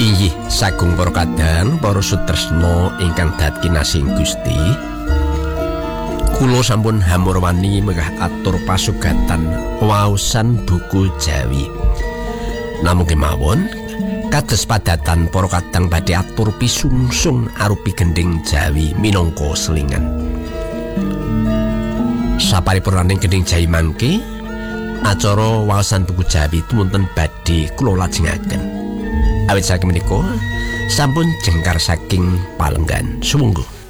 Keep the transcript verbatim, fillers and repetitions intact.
Inggih sagung para kadang para sutresna ingkang dadi kinasih Gusti. Kula sampun hamurwani megah atur pasugatan waosan buku Jawi. Namung kemawon kados padatan para kadang badhe atur pisungsung arupi gending Jawi minangka selingan. Saparipurnaning gending Jawi mangke acara waosan buku Jawi tumunten badhe kula lajengaken. Awit saking menika sampun jengkar saking palenggan sumangga.